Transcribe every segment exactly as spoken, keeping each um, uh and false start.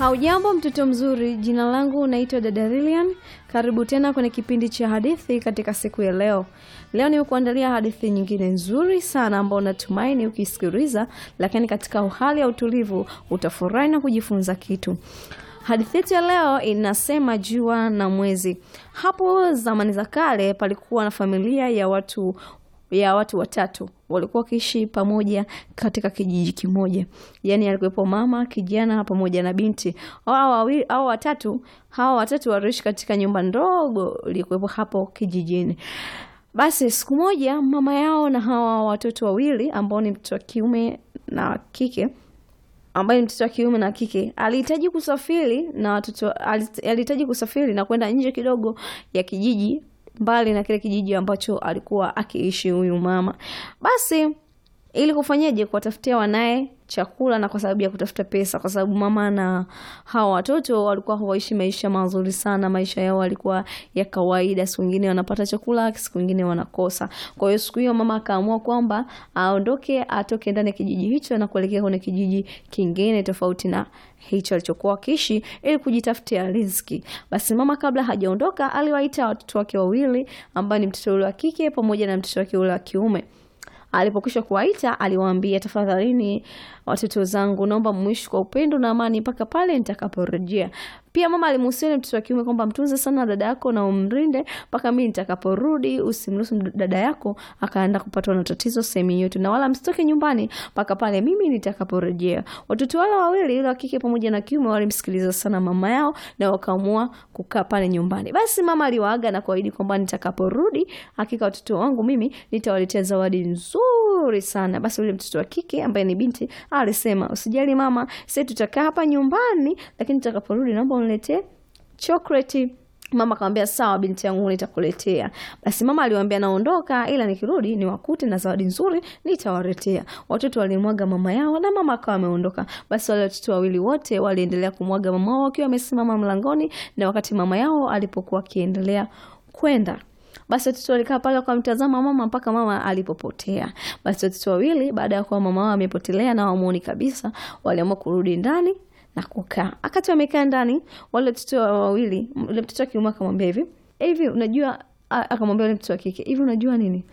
Haujambo mtoto mzuri, jina langu naitwa Dada Lilian. Karibu tena kwenye kipindi cha hadithi katika siku ya leo. Leo nimekuandalia hadithi nyingine nzuri sana ambayo natumaini ukisikiliza, lakini katika hali ya utulivu utafurahi na kujifunza kitu. Hadithi yetu ya leo inasema Jua na Mwezi. Hapo zamani za kale palikuwa na familia ya watu ya watu watatu walikuwa wakiishi pamoja katika kijiji kimoja. Yaani alikuwepo mama, kijana pamoja na binti. Hao wawili au watatu, hao watatu waliishi katika nyumba ndogo ilikuwepo hapo kijijini. Basi siku moja mama yao na hawa watoto wawili ambao ni mtoto wa kiume na kike ambaye ni mtoto wa kiume na kike alihitaji kusafiri na watoto alihitaji kusafiri na kwenda nje kidogo ya kijiji, mbali na kile kijiji ambacho alikuwa akiishi huyu mama. Basi ili kufanyaje kuwatafutia wanae chakula na kwa sababu ya kutafuta pesa, kwa sababu mama na hawa watoto walikuwa hawaishi maisha mazuri sana, maisha yao walikuwa ya kawaida, siku nyingine wanapata chakula, siku nyingine wanakosa. Kwa hiyo siku hiyo mama akaamua kwamba aondoke, atoke ndani ya kijiji hicho na kuelekea kwenye kijiji kingine tofauti na hicho alichokuwa akiishi ili kujitafutia riziki. Basi mama kabla hajaondoka aliwaita watoto wake wawili ambao ni mtoto yule wa kike pamoja na mtoto wake yule wa kiume. Alipokwisha kuwaita aliwaambia, tafadhalini watoto zangu, naomba muishi kwa upendo na amani mpaka pale nitakaporejea. Pia mama alimhusia mtoto wa kiume kwamba mtunze sana dada yako na umrinde mpaka mimi nitakaporudi, usimruhusu dada yako akaenda kupatwa na tatizo sehemu yote, na wala msitoke nyumbani mpaka pale mimi nitakaporejea. Watoto wale wawili, yule wa kike pamoja na kiume, walimsikiliza sana mama yao na wakaamua kukaa pale nyumbani. Basi mama aliwaaga na kuahidi kwamba nitakaporudi hakika watoto wangu mimi nitawaletea zawadi nzuri sana. Basi yule mtoto wa kike ambaye ni binti alisema, usijali mama, sisi tutakaa hapa nyumbani, lakini nitakaporudi naomba uniletee chocolate. Mama akamwambia sawa binti yangu, nitakuletea. Basi mama aliwaambia naondoka, ila nikirudi niwakute na zawadi nzuri nitawaletea. Watoto walimwaga mama yao na mama akawa ameondoka. Basi wale watoto wawili wote waliendelea kumwaga mama wao wakiwa wamesimama mlangoni, na wakati mama yao alipokuwa akiendelea kwenda, basi watoto walikaa pale kwa mtazama mama mpaka mama alipopotea. Basi watoto wawili baada ya kuwa mama wao amepotelea na hawamuoni kabisa, waliamua kurudi ndani na kukaa. Akati wamekaa ndani, wale watoto wawili, yule mtoto wa kiume akamwambia hivi, hivi unajua, akamwambia yule mtoto wa kike, hivi unajua nini?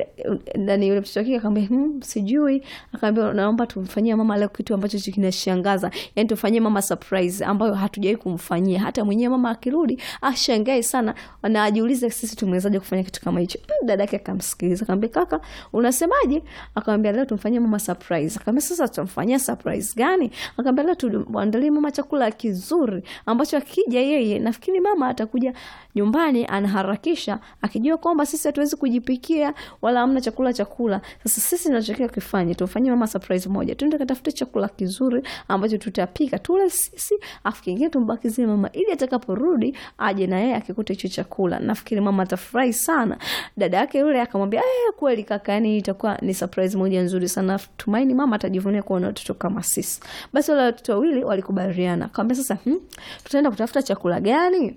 Ndani yule mtoto wa kike akamwambia, "Hmm, sijui." Akamwambia, "Naomba tumfanyie mama leo kitu ambacho kinashangaza. Yaani tumfanyie mama surprise ambayo hatujawahi kumfanyia. Hata mwenyewe mama akirudi ashangae sana na ajiulize sisi tumewezaje kufanya kitu kama hicho." Dada yake akamsikiliza, akamwambia, "Kaka, unasemaje?" Akamwambia, "Leo tumfanyie mama surprise." Akamwambia, "Sasa tumfanyia surprise gani?" Akamwambia, "Leo tuandalie mama chakula kizuri ambacho akija yeye nafikiri mama atakuja nyumbani anaharakisha akijua kwamba sisi hatuwezi kujipikia wala hamna chakula chakula. Sasa sisi tunachotakiwa kufanya, tufanyie mama surprise moja. Twende katafute chakula kizuri ambacho tutapika tule sisi, afu kingine tumbakizie mama ili atakaporudi aje na yeye akikuta hicho chakula. Nafikiri mama atafurahi sana." Dada yake yule akamwambia, "Eh, kweli kaka, yani itakuwa ni surprise moja nzuri sana. Tumaini mama atajivunia kuona watoto kama sisi." Basi wale watoto wawili walikubaliana. Akamwambia, "Sasa hmm, tutaenda kutafuta chakula gani?"